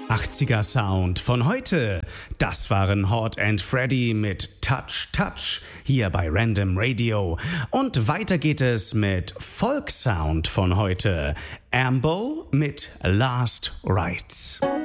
80er Sound von heute. Das waren Hot and Freddy mit Touch Touch hier bei Random Radio. Und weiter geht es mit Folk Sound von heute. Ambo mit Last Rites.